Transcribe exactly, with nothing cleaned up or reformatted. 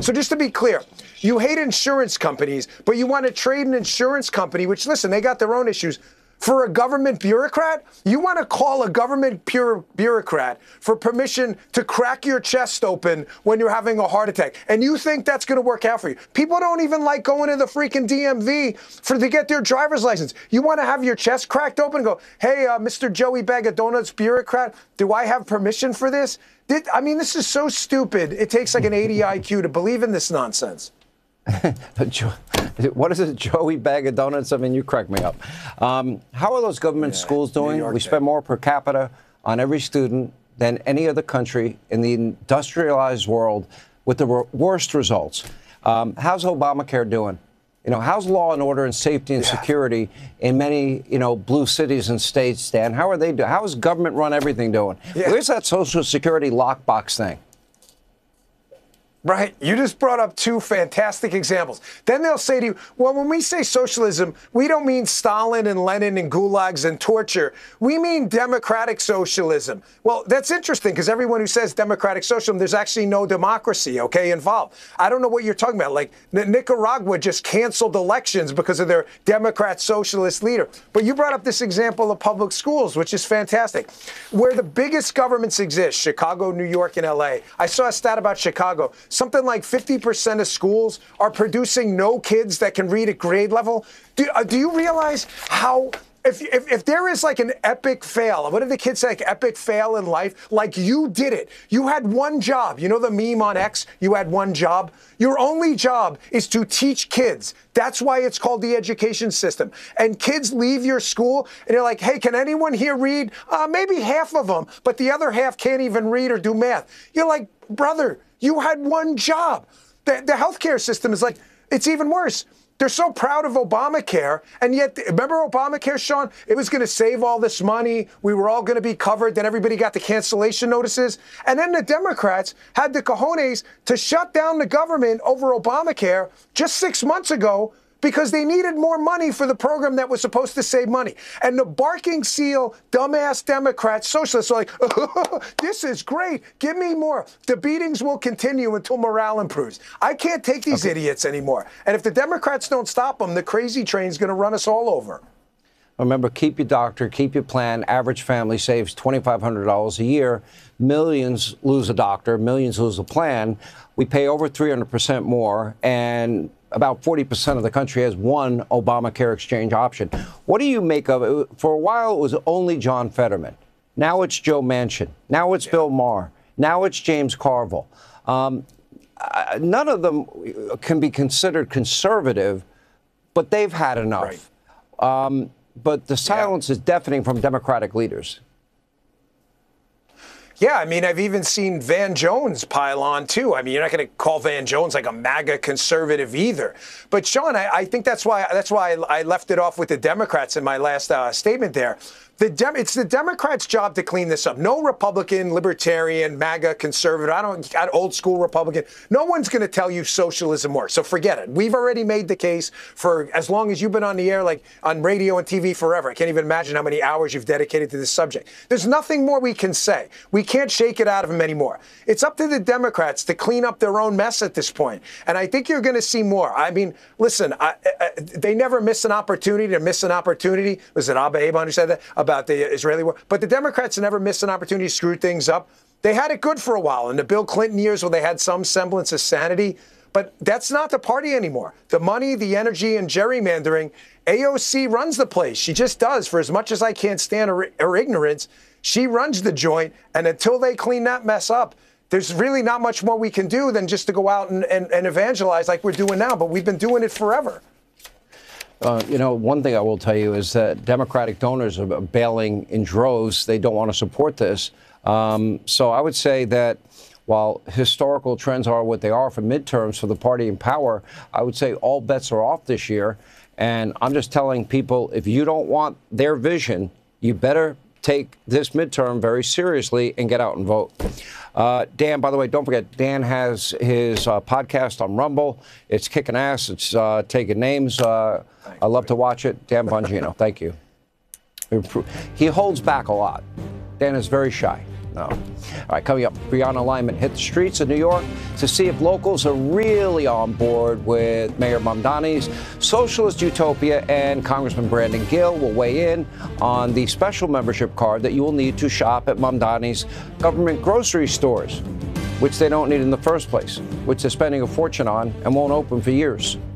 So just to be clear, you hate insurance companies, but you want to trade an insurance company, which, listen, they got their own issues, for a government bureaucrat? You want to call a government pure bureaucrat for permission to crack your chest open when you're having a heart attack. And you think that's going to work out for you. People don't even like going to the freaking D M V for to get their driver's license. You want to have your chest cracked open and go, hey, uh, Mister Joey Bag of Donuts bureaucrat, do I have permission for this? Did, I mean, this is so stupid. It takes like an eighty I Q to believe in this nonsense. What is it, Joey Bag of Donuts? I mean, you crack me up. Um, how are those government yeah, schools doing? We spend more per capita on every student than any other country in the industrialized world with the worst results. Um, how's Obamacare doing? You know, how's law and order and safety and yeah. security in many, you know, blue cities and states, Dan? How are they doing? How is government run everything doing? Yeah. Where's that Social Security lockbox thing? Right. You just brought up two fantastic examples. Then they'll say to you, well, when we say socialism, we don't mean Stalin and Lenin and gulags and torture. We mean democratic socialism. Well, that's interesting because everyone who says democratic socialism, there's actually no democracy, okay, involved. I don't know what you're talking about. Like Nicaragua just canceled elections because of their Democrat socialist leader. But you brought up this example of public schools, which is fantastic. Where the biggest governments exist, Chicago, New York, and L A. I saw a stat about Chicago. Something like fifty percent of schools are producing no kids that can read at grade level. Do, uh, do you realize how, if, if if there is like an epic fail, what do the kids say, like epic fail in life? Like you did it. You had one job. You know the meme on X? You had one job. Your only job is to teach kids. That's why it's called the education system. And kids leave your school and you're like, hey, can anyone here read? Uh, maybe half of them, but the other half can't even read or do math. You're like, brother, you had one job. The, the healthcare system is like, it's even worse. They're so proud of Obamacare, and yet, remember Obamacare, Sean? It was going to save all this money. We were all going to be covered. Then everybody got the cancellation notices. And then the Democrats had the cojones to shut down the government over Obamacare just six months ago because they needed more money for the program that was supposed to save money. And the barking seal, dumbass Democrats, socialists are like, oh, this is great. Give me more. The beatings will continue until morale improves. I can't take these okay. idiots anymore. And if the Democrats don't stop them, the crazy train's going to run us all over. Remember, keep your doctor, keep your plan. Average family saves twenty-five hundred dollars a year. Millions lose a doctor. Millions lose a plan. We pay over three hundred percent more. And about forty percent of the country has one Obamacare exchange option. What do you make of it? For a while, it was only John Fetterman. Now it's Joe Manchin. Now it's yeah. Bill Maher. Now it's James Carville. Um, uh, none of them can be considered conservative, but they've had enough. Right. Um, but the silence yeah. is deafening from Democratic leaders. Yeah, I mean, I've even seen Van Jones pile on, too. I mean, you're not going to call Van Jones like a MAGA conservative either. But, Sean, I, I think that's why that's why I, I left it off with the Democrats in my last uh, statement there. The Dem- it's the Democrats' job to clean this up. No Republican, Libertarian, MAGA, conservative, I don't got old school Republican. No one's going to tell you socialism works. So forget it. We've already made the case for as long as you've been on the air, like on radio and T V forever. I can't even imagine how many hours you've dedicated to this subject. There's nothing more we can say. We can't shake it out of them anymore. It's up to the Democrats to clean up their own mess at this point. And I think you're going to see more. I mean, listen, I, I, they never miss an opportunity to miss an opportunity. Was it Abba Eban who said that? About the Israeli war. But the Democrats never miss an opportunity to screw things up. They had it good for a while in the Bill Clinton years where they had some semblance of sanity. But that's not the party anymore. The money, the energy, and gerrymandering, A O C runs the place. She just does. For as much as I can't stand her, her ignorance, she runs the joint. And until they clean that mess up, there's really not much more we can do than just to go out and, and, and evangelize like we're doing now. But we've been doing it forever. Uh, you know, one thing I will tell you is that Democratic donors are bailing in droves. They don't want to support this. Um, so I would say that while historical trends are what they are for midterms for the party in power, I would say all bets are off this year. And I'm just telling people, if you don't want their vision, you better take this midterm very seriously and get out and vote. Uh, Dan, by the way, don't forget, Dan has his uh, podcast on Rumble. It's kicking ass. It's uh, taking names. Uh, I love to watch it. Dan Bongino, thank you. He holds back a lot. Dan is very shy. No. All right, coming up, Beyond Alignment hit the streets of New York to see if locals are really on board with Mayor Mamdani's socialist utopia, and Congressman Brandon Gill will weigh in on the special membership card that you will need to shop at Mamdani's government grocery stores, which they don't need in the first place, which they're spending a fortune on and won't open for years.